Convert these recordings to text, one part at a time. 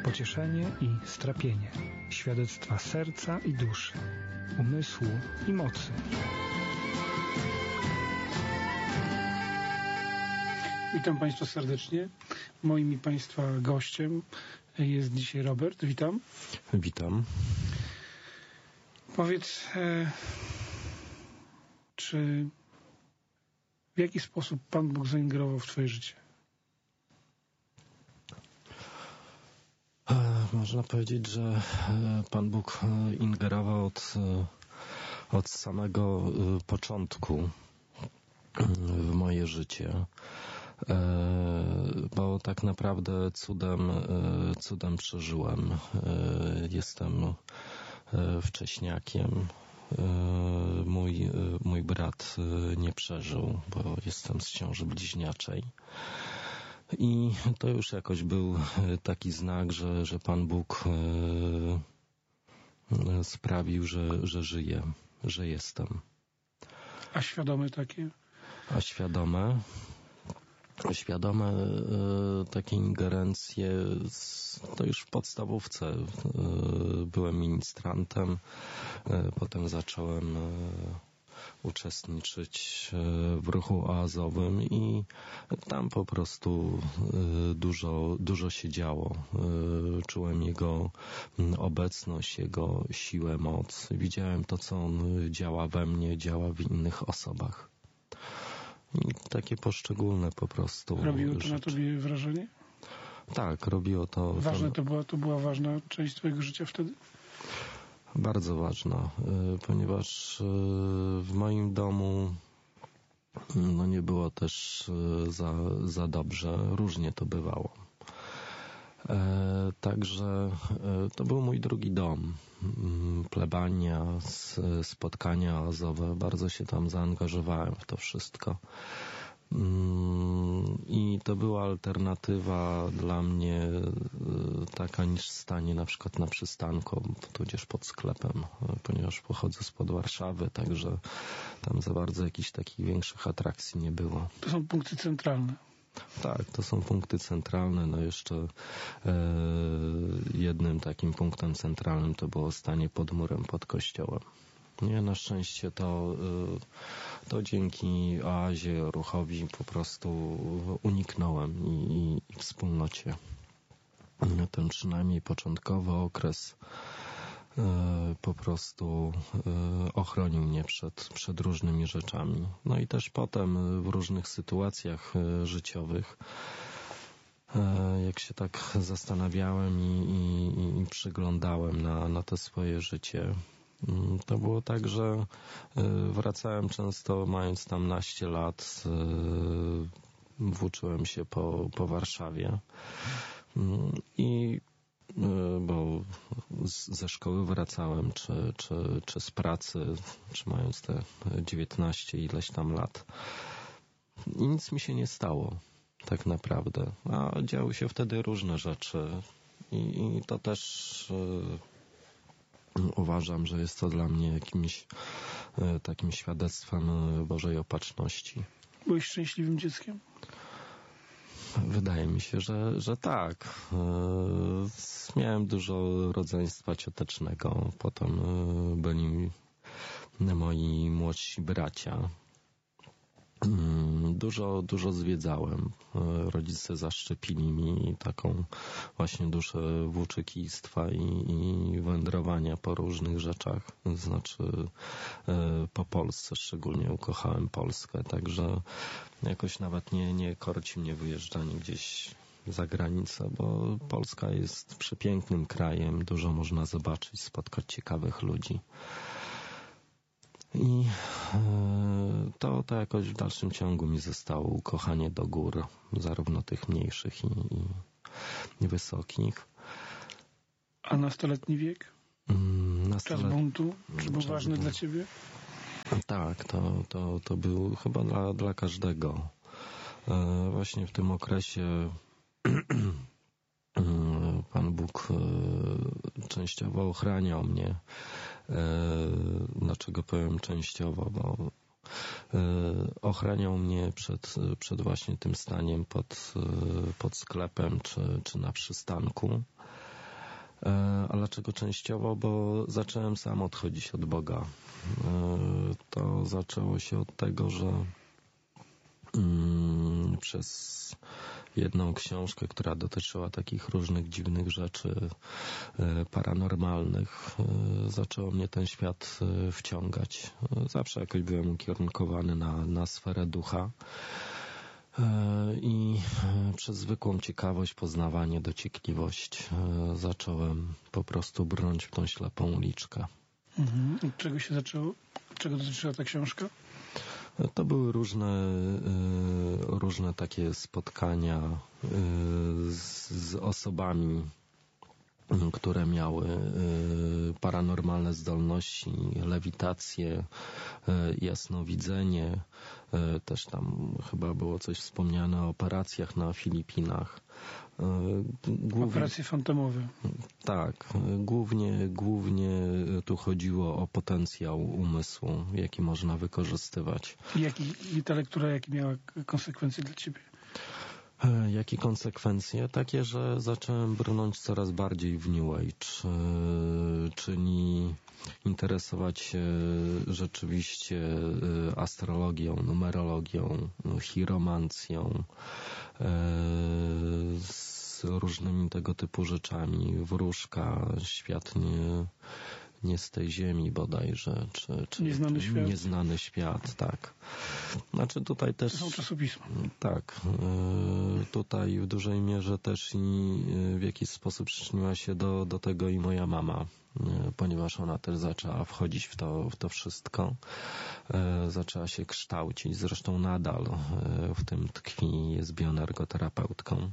pocieszenie i strapienie, świadectwa serca i duszy, umysłu i mocy. Witam Państwa serdecznie. Moim i Państwa gościem jest dzisiaj Robert. Witam. Witam. Powiedz, czy w jaki sposób Pan Bóg zaingerował w Twoje życie? Można powiedzieć, że Pan Bóg ingerował od samego początku w moje życie, bo tak naprawdę cudem przeżyłem. Jestem wcześniakiem. Mój brat nie przeżył, bo jestem z ciąży bliźniaczej. I to już jakoś był taki znak, że Pan Bóg sprawił, że żyję, że jestem. A świadome takie? A świadome takie ingerencje to już w podstawówce. Byłem ministrantem, potem zacząłem uczestniczyć w ruchu oazowym i tam po prostu dużo się działo. Czułem Jego obecność, Jego siłę, moc. Widziałem to, co On działa we mnie, działa w innych osobach. I takie poszczególne po prostu Robiło to rzeczy. na Tobie wrażenie? Tak, robiło to. Ważne to była ważna część Twojego życia wtedy? Bardzo ważna, ponieważ w moim domu nie było też za dobrze, różnie to bywało. Także to był mój drugi dom. Plebania, spotkania oazowe, bardzo się tam zaangażowałem w to wszystko. I to była alternatywa dla mnie taka niż stanie na przykład na przystanku, tudzież pod sklepem, ponieważ pochodzę spod Warszawy, także tam za bardzo jakichś takich większych atrakcji nie było. To są punkty centralne. Tak, to są punkty centralne. No jeszcze jednym takim punktem centralnym to było stanie pod murem, pod kościołem. Nie, na szczęście to dzięki oazie, ruchowi po prostu uniknąłem i wspólnocie. Ten przynajmniej początkowy okres po prostu ochronił mnie przed różnymi rzeczami. No i też potem w różnych sytuacjach życiowych, jak się tak zastanawiałem i przyglądałem na to swoje życie, to było tak, że wracałem często mając tam naście lat, włóczyłem się po Warszawie i bo ze szkoły wracałem, czy z pracy, czy mając te 19 ileś tam lat. I nic mi się nie stało, tak naprawdę. A działy się wtedy różne rzeczy i to też uważam, że jest to dla mnie jakimś takim świadectwem Bożej opatrzności. Byłeś szczęśliwym dzieckiem? Wydaje mi się, że tak. Miałem dużo rodzeństwa ciotecznego. Potem byli moi młodsi bracia. Dużo zwiedzałem. Rodzice zaszczepili mi taką właśnie duszę włóczykistwa i wędrowania po różnych rzeczach. Znaczy po Polsce, szczególnie ukochałem Polskę, także jakoś nawet nie korci mnie wyjeżdżanie gdzieś za granicę, bo Polska jest przepięknym krajem, dużo można zobaczyć, spotkać ciekawych ludzi. I to jakoś w dalszym ciągu mi zostało, ukochanie do gór, zarówno tych mniejszych i wysokich. A nastoletni wiek? Czas buntu? Czy był ważny dla Ciebie? Tak, to był chyba dla każdego. Właśnie w tym okresie Pan Bóg częściowo ochraniał mnie. Dlaczego powiem częściowo? Bo ochraniał mnie przed właśnie tym staniem pod sklepem czy na przystanku. A dlaczego częściowo? Bo zacząłem sam odchodzić od Boga. To zaczęło się od tego, że przez jedną książkę, która dotyczyła takich różnych dziwnych rzeczy paranormalnych, zaczął mnie ten świat wciągać. Zawsze jakoś byłem ukierunkowany na sferę ducha i przez zwykłą ciekawość, poznawanie, dociekliwość zacząłem po prostu brnąć w tą ślepą uliczkę. Od czego się zaczęło? Czego dotyczyła ta książka? To były różne takie spotkania z osobami, które miały paranormalne zdolności, lewitację, jasnowidzenie. Też tam chyba było coś wspomniane o operacjach na Filipinach. Operacje fantomowe. Tak, głównie tu chodziło o potencjał umysłu, jaki można wykorzystywać. I ta lektura, jakie miała konsekwencje dla ciebie? Jakie konsekwencje? Takie, że zacząłem brnąć coraz bardziej w New Age, czyli interesować się rzeczywiście astrologią, numerologią, chiromancją, z różnymi tego typu rzeczami. Wróżka, świat nie z tej ziemi bodajże, czy Nieznany świat. Nieznany świat, tak. Znaczy tutaj też... To są czasopisma. Tak. Tutaj w dużej mierze też i w jakiś sposób przyczyniła się do tego i moja mama, ponieważ ona też zaczęła wchodzić w to wszystko. Zaczęła się kształcić, zresztą nadal w tym tkwi, jest bioenergoterapeutką.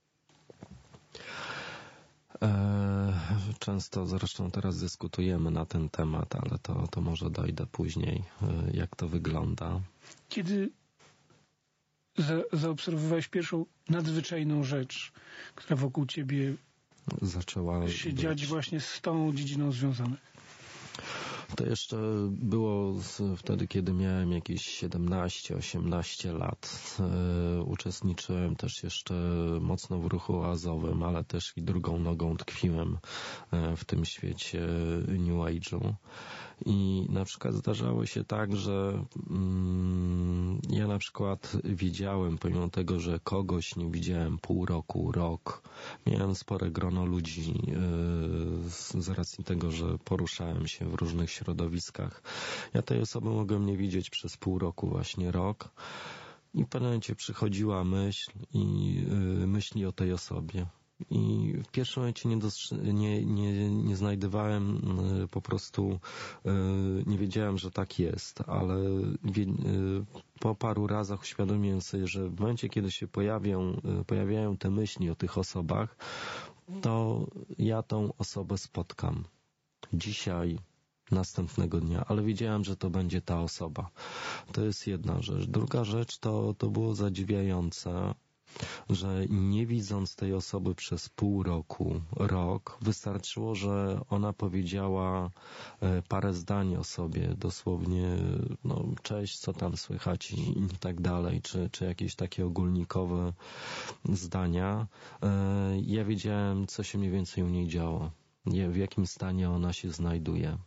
Często zresztą teraz dyskutujemy na ten temat, ale to może dojdę później, jak to wygląda. Kiedy zaobserwowałeś pierwszą nadzwyczajną rzecz, która wokół ciebie zaczęła się dziać właśnie z tą dziedziną związane? To jeszcze było wtedy, kiedy miałem jakieś 17-18 lat. Uczestniczyłem też jeszcze mocno w ruchu oazowym, ale też i drugą nogą tkwiłem w tym świecie New Age'u. I na przykład zdarzało się tak, że ja na przykład widziałem, pomimo tego, że kogoś nie widziałem pół roku, rok, miałem spore grono ludzi z racji tego, że poruszałem się w różnych środowiskach. Ja tej osoby mogłem nie widzieć przez pół roku, właśnie rok. I w pewnym momencie przychodziła myśli o tej osobie. I w pierwszym momencie nie znajdowałem, po prostu nie wiedziałem, że tak jest, ale po paru razach uświadomiłem sobie, że w momencie, kiedy się pojawiają te myśli o tych osobach, to ja tą osobę spotkam dzisiaj, następnego dnia, ale wiedziałem, że to będzie ta osoba. To jest jedna rzecz. Druga rzecz to było zadziwiające, że nie widząc tej osoby przez pół roku, rok, wystarczyło, że ona powiedziała parę zdań o sobie, dosłownie cześć, co tam słychać i tak dalej, czy jakieś takie ogólnikowe zdania. Ja wiedziałem, co się mniej więcej u niej działo, w jakim stanie ona się znajduje,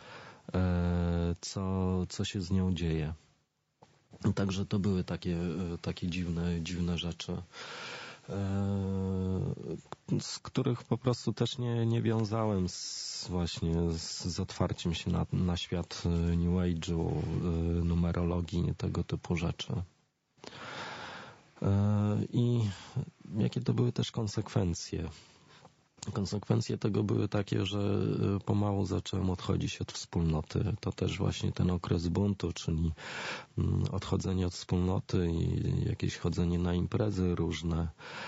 co się z nią dzieje. Także to były takie dziwne rzeczy, z których po prostu też nie wiązałem z otwarciem się na świat New Age'u, numerologii, tego typu rzeczy. I jakie to były też konsekwencje? Konsekwencje tego były takie, że pomału zacząłem odchodzić od wspólnoty. To też właśnie ten okres buntu, czyli odchodzenie od wspólnoty i jakieś chodzenie na imprezy różne.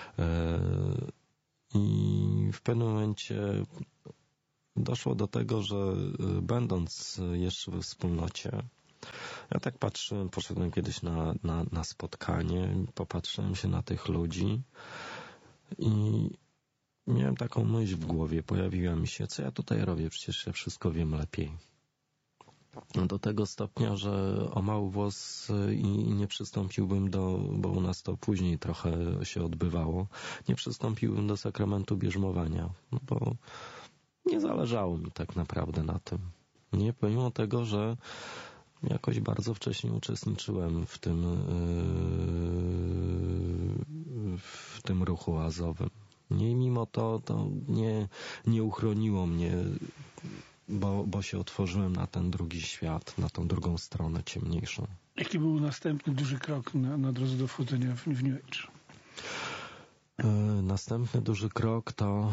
I w pewnym momencie doszło do tego, że będąc jeszcze we wspólnocie, ja tak patrzyłem, poszedłem kiedyś na spotkanie, popatrzyłem się na tych ludzi i miałem taką myśl w głowie, pojawiła mi się, co ja tutaj robię, przecież ja wszystko wiem lepiej. do tego stopnia, że o mały włos i nie przystąpiłbym bo u nas to później trochę się odbywało, nie przystąpiłbym do sakramentu bierzmowania, bo nie zależało mi tak naprawdę na tym. Nie, pomimo tego, że jakoś bardzo wcześnie uczestniczyłem w tym ruchu oazowym. Nie, mimo to nie uchroniło mnie, bo się otworzyłem na ten drugi świat, na tą drugą stronę ciemniejszą. Jaki był następny duży krok na drodze do wchodzenia w New Age? Następny duży krok to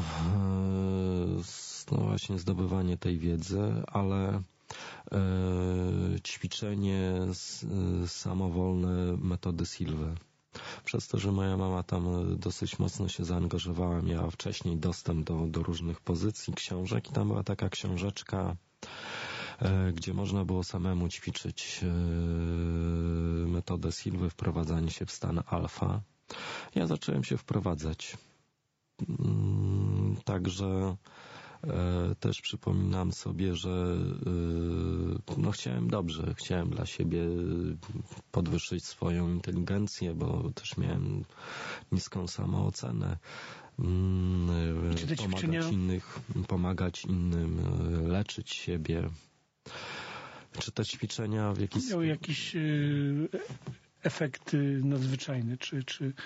właśnie zdobywanie tej wiedzy, ale ćwiczenie samowolne metody Silwy. Przez to, że moja mama tam dosyć mocno się zaangażowała, miała wcześniej dostęp do różnych pozycji, książek i tam była taka książeczka, gdzie można było samemu ćwiczyć metodę Silwy, wprowadzanie się w stan alfa. Ja zacząłem się wprowadzać. Także też przypominam sobie, że chciałem dla siebie podwyższyć swoją inteligencję, bo też miałem niską samoocenę. Pomagać innym, leczyć siebie. Czy te ćwiczenia w jakiś miały jakiś efekty nadzwyczajne, czy...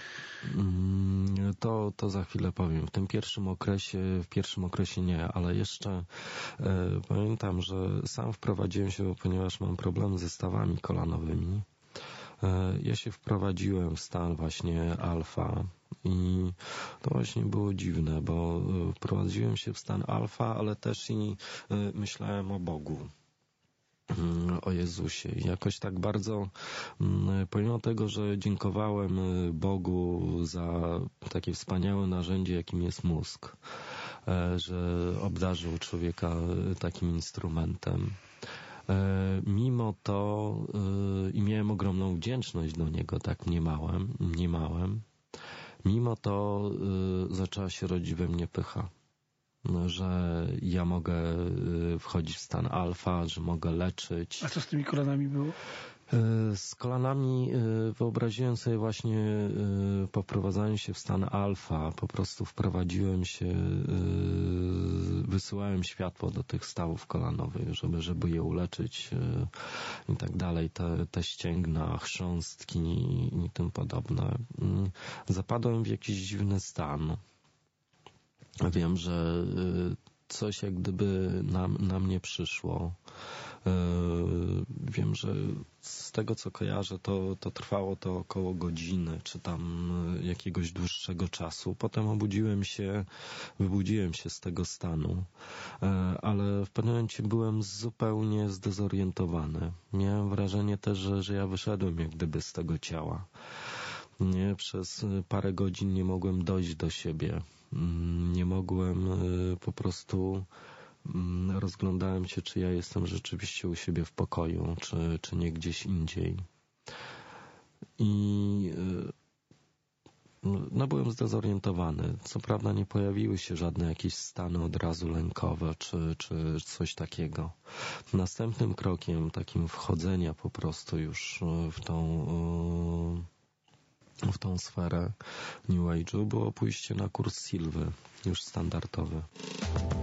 To za chwilę powiem. W pierwszym okresie nie, ale jeszcze pamiętam, że sam wprowadziłem się, ponieważ mam problem ze stawami kolanowymi. Ja się wprowadziłem w stan właśnie alfa i to właśnie było dziwne, bo wprowadziłem się w stan alfa, ale też i myślałem o Bogu, o Jezusie. I jakoś tak bardzo, pomimo tego, że dziękowałem Bogu za takie wspaniałe narzędzie, jakim jest mózg, że obdarzył człowieka takim instrumentem, mimo to i miałem ogromną wdzięczność do niego, tak mniemałem, mimo to zaczęła się rodzić we mnie pycha, że ja mogę wchodzić w stan alfa, że mogę leczyć. A co z tymi kolanami było? Z kolanami wyobraziłem sobie właśnie po wprowadzaniu się w stan alfa, po prostu wprowadziłem się, wysyłałem światło do tych stawów kolanowych, żeby je uleczyć i tak dalej, te ścięgna, chrząstki i tym podobne. Zapadłem w jakiś dziwny stan. Wiem, że coś jak gdyby na mnie przyszło. Wiem, że z tego co kojarzę, to trwało to około godziny, czy tam jakiegoś dłuższego czasu. Potem wybudziłem się z tego stanu, ale w pewnym momencie byłem zupełnie zdezorientowany. Miałem wrażenie też, że ja wyszedłem jak gdyby z tego ciała. Nie, przez parę godzin nie mogłem dojść do siebie. Nie mogłem po prostu... Rozglądałem się, czy ja jestem rzeczywiście u siebie w pokoju, czy nie gdzieś indziej. I byłem zdezorientowany. Co prawda nie pojawiły się żadne jakieś stany od razu lękowe, czy coś takiego. Następnym krokiem takim wchodzenia po prostu już w tą sferę New Age'u było pójście na kurs Silwy, już standardowy.